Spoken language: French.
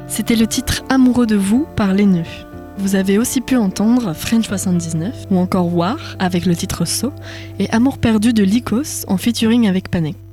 C'était le titre Amoureux de vous par Les Nœuds. Vous avez aussi pu entendre French 79 ou encore War avec le titre So et Amour perdu de Lycos en featuring avec Panek.